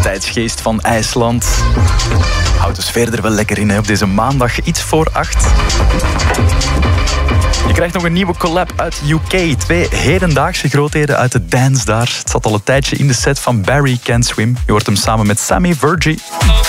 tijdsgeest van IJsland. Houdt de sfeer er wel lekker in, hè, op deze maandag, iets voor 8. Je krijgt nog een nieuwe collab uit UK. 2 hedendaagse grootheden uit de dance daar. Het zat al een tijdje in de set van Barry Can't Swim. Je hoort hem samen met Sammy Virgie.